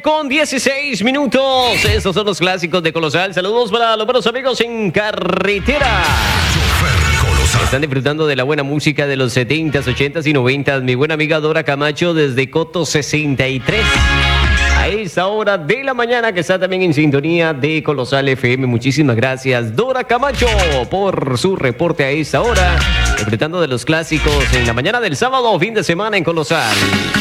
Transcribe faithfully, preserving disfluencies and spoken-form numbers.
con dieciséis minutos. Estos son los clásicos de Colosal. Saludos para los buenos amigos en carretera. Están disfrutando de la buena música de los setentas, ochentas y noventas. Mi buena amiga Dora Camacho desde Coto sesenta y tres. A esa hora de la mañana que está también en sintonía de Colosal F M. Muchísimas gracias, Dora Camacho, por su reporte a esa hora. Disfrutando de los clásicos en la mañana del sábado, fin de semana en Colosal.